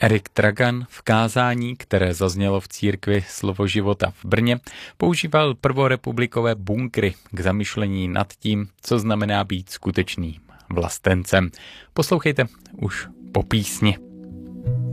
Erik Tragan v kázání, které zaznělo v církvi Slovo života v Brně, používal prvorepublikové bunkry k zamyšlení nad tím, co znamená být skutečným vlastencem. Poslouchejte už po písni.